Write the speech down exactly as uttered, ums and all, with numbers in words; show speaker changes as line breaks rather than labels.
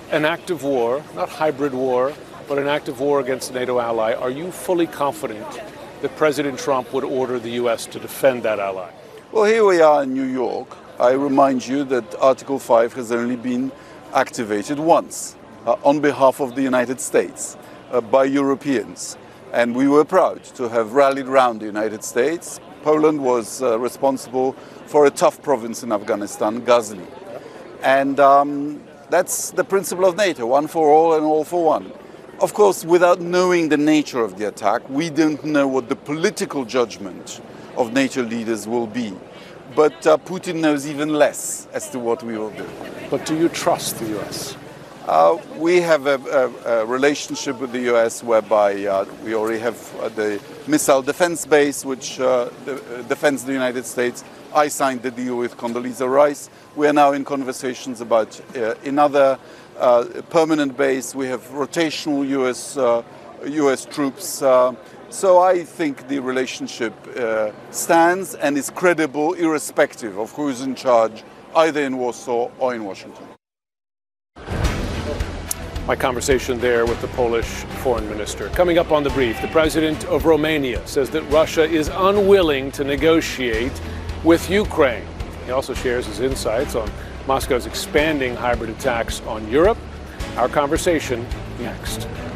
an active war, not hybrid war, but an active war against a NATO ally, are you fully confident that President Trump would order the U S to defend that ally?
Well, here we are in New York. I remind you that Article five has only been activated once uh, on behalf of the United States uh, by Europeans. And we were proud to have rallied round the United States. Poland was uh, responsible for a tough province in Afghanistan, Ghazni. And um, that's the principle of NATO, one for all and all for one. Of course, without knowing the nature of the attack, we don't know what the political judgment of NATO leaders will be. But uh, Putin knows even less as to what we will do.
But do you trust the U S?
Uh, we have a, a, a relationship with the U S whereby uh, we already have uh, the missile defense base, which uh, the, uh, defends the United States. I signed the deal with Condoleezza Rice. We are now in conversations about uh, another uh, permanent base. We have rotational U S uh, U S troops. Uh, so I think the relationship uh, stands and is credible, irrespective of who is in charge, either in Warsaw or in Washington.
My conversation there with the Polish foreign minister. Coming up on The Brief, the president of Romania says that Russia is unwilling to negotiate with Ukraine. He also shares his insights on Moscow's expanding hybrid attacks on Europe. Our conversation next.